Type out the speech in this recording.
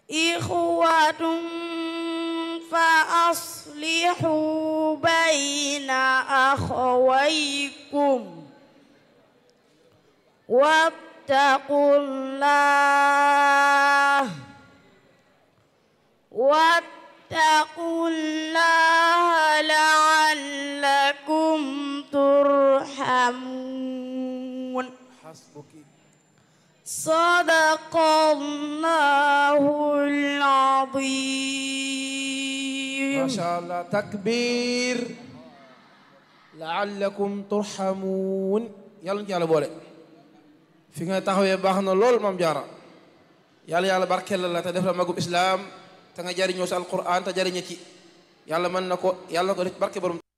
إخوة فأصلحوا بين أخويكم واتقوا الله لعلكم ترحمون صدق الله العظيم. ما شاء الله. takbir. la'allakum turhamun. yàlla ñu yàlla boole. fi nga taxawee baax na lool Maam Jaara. yàlla barkeel la te def la magum islam te nga jariñoo sa alquran te jariñe ci yàlla mën na ko yàlla ko def barke borom